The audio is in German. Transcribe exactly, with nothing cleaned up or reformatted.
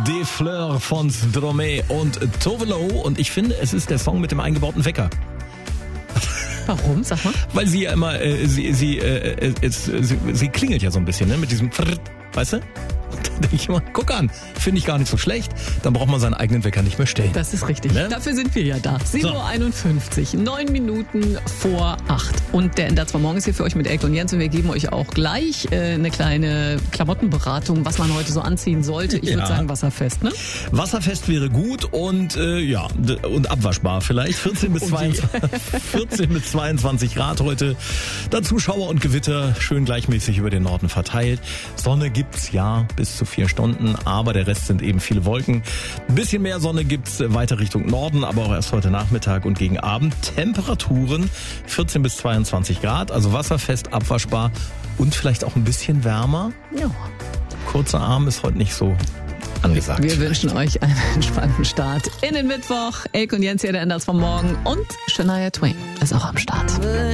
Des Fleurs von Stromae und Tovelo. Und ich finde, es ist der Song mit dem eingebauten Wecker. Warum? Sag mal. Weil sie ja immer, äh, sie, sie, äh, es, sie, sie klingelt ja so ein bisschen, ne? Mit diesem Frrrt, weißt du? Da denke ich immer, guck an, finde ich gar nicht so schlecht. Dann braucht man seinen eigenen Wecker nicht mehr stellen. Das ist richtig. Ne? Dafür sind wir ja da. sieben Uhr einundfünfzig, neun Minuten vor acht. Und der Ender zwei Morgen ist hier für euch mit Elke und Jens. Und wir geben euch auch gleich äh, eine kleine Klamottenberatung, was man heute so anziehen sollte. Ich ja. würde sagen wasserfest, ne? Wasserfest wäre gut und äh, ja, und abwaschbar vielleicht. vierzehn bis zweiundzwanzig, vierzehn bis zweiundzwanzig Grad heute. Dazu Schauer und Gewitter, schön gleichmäßig über den Norden verteilt. Sonne gibt's ja bis zu vier Stunden, aber der Rest sind eben viele Wolken. Ein bisschen mehr Sonne gibt's weiter Richtung Norden, aber auch erst heute Nachmittag und gegen Abend. Temperaturen vierzehn bis zweiundzwanzig Grad, also wasserfest, abwaschbar und vielleicht auch ein bisschen wärmer. Ja. Kurzer Arm ist heute nicht so angesagt. Wir wünschen euch einen entspannten Start in den Mittwoch. Elke und Jens hier, der Ender vom Morgen und Shania Twain ist auch am Start.